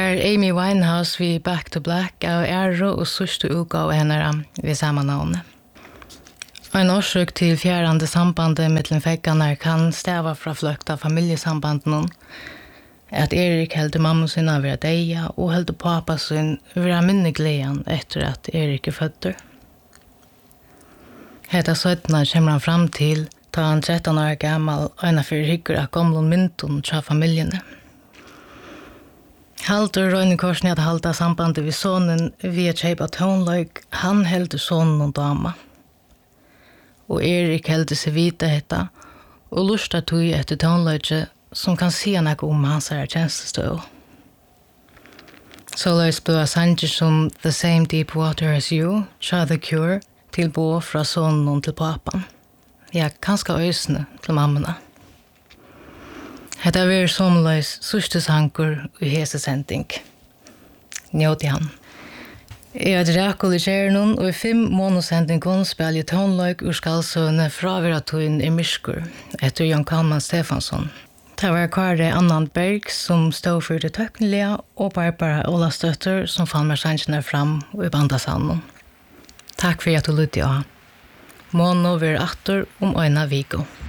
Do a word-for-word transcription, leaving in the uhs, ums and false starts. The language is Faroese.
var Amy Winehouse vi Back to Black av Arrow og sørste utgave henne ved samme navn. En årsøk til fjärrande sambandet mellom feggene kan stava fra fløkt av familjesambanden, at Erik heldte mamma sin av være deia og heldte pappa sin være minnegleden etter at Erik er fødder. Hetta søttene kommer han fram til ta han tretton år gammal og en av fyrir hyggur av gamle mynden fra familjene. Haldur røynekorsen at halda sambandet vid sonen via kjeipa tonløyk, han heldte sonen og dama. Og Erik heldte seg vita hetta, og lusta tog etter tonløyke som kan si noe om hans her tjenestestøv. Så løys ble sanger som The Same Deep Water As You, Try The Cure, til bo fra sonen til papan. Ja, kanskje øysene til mammene. Hetta var som løys sørste sanger i hese sending. Njøt i han. Jeg er Drakul i Kjernon, og i fem månedssendingen spiller jeg tonløyk ur skalsøvne fra Veratøyen i Myrskur, etter Jan Kalman Stefansson. Det var Kare Annan Berg som stod for det tøknelige, og Barbara Ola Støtter som fann meg sangene fram i bandasanden. Takk for at du lytte av. Måno vil atter om øyne Viggo.